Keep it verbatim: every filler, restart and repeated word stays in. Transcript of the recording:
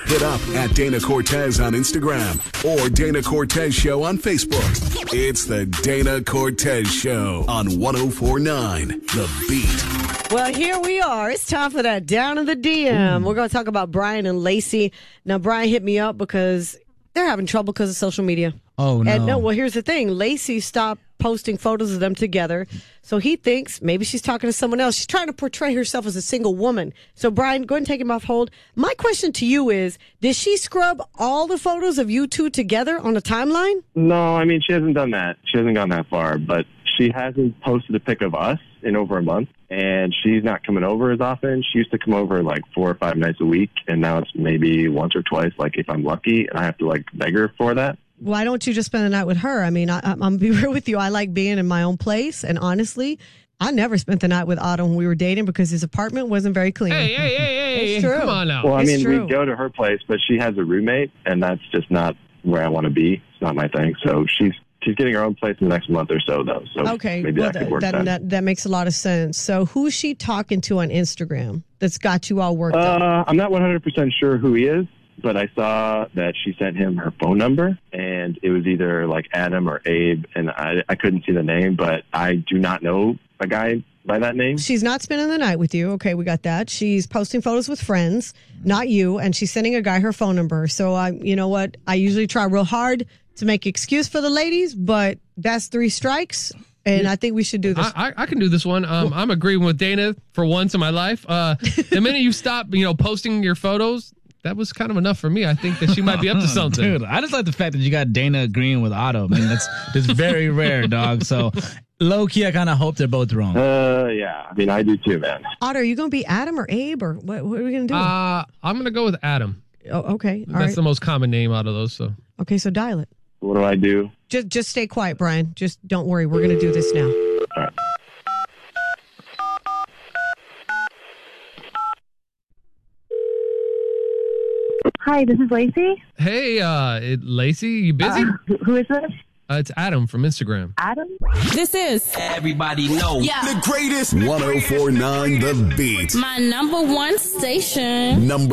Hit up at Dana Cortez on Instagram or Dana Cortez Show on Facebook. It's the Dana Cortez Show on one oh four point nine The Beat. Well, here we are. It's time for that Down in the D M. Mm. We're going to talk about Brian and Lacey. Now, Brian hit me up because they're having trouble because of social media. Oh, no. And no, well, here's the thing. Lacey stopped posting photos of them together. So he thinks maybe she's talking to someone else. She's trying to portray herself as a single woman. So, Brian, go ahead and take him off hold. My question to you is, did she scrub all the photos of you two together on the timeline? No, I mean, she hasn't done that. She hasn't gone that far. But she hasn't posted a pic of us in over a month. And she's not coming over as often. She used to come over like four or five nights a week. And now it's maybe once or twice, like if I'm lucky. And I have to like beg her for that. Why don't you just spend the night with her? I mean, I, I'm going to be real with you. I like being in my own place. And honestly, I never spent the night with Otto when we were dating because his apartment wasn't very clean. Hey, hey, hey, hey. It's true. Come on now. Well, I It's mean, true. we go to her place, but she has a roommate, and that's just not where I want to be. It's not my thing. So she's she's getting her own place in the next month or so, though. So Okay, maybe well, that could that, work that, then. that, that makes a lot of sense. So who's she talking to on Instagram that's got you all worked up? Uh, I'm not one hundred percent sure who he is, but I saw that she sent him her phone number, and it was either like Adam or Abe, and I, I couldn't see the name, but I do not know a guy by that name. She's not spending the night with you. Okay, we got that. She's posting photos with friends, not you, and she's sending a guy her phone number. So, I, you know what? I usually try real hard to make excuse for the ladies, but that's three strikes, and I think we should do this. I, I, I can do this one. Um, I'm agreeing with Dana for once in my life. Uh, the minute you stop, you know, posting your photos, that was kind of enough for me. I think that she might be up to something. Dude, I just like the fact that you got Dana agreeing with Otto. I mean, that's that's very rare, dog. So, low key, I kind of hope they're both wrong. Uh, yeah. I mean, I do too, man. Otto, are you going to be Adam or Abe, or what, what are we going to do? Uh, I'm going to go with Adam. oh, okay, all That's right. the most common name out of those. So Okay, so dial it. What do I do? Just, just stay quiet, Brian. Just don't worry. We're going to do this now. All right. Hi, this is Lacey. Hey, uh, it, Lacey, you busy? Uh, who- who is this? Uh, it's Adam from Instagram. Adam? This is Everybody know. yeah, The greatest. one oh four point nine The Beat. my number one station. Number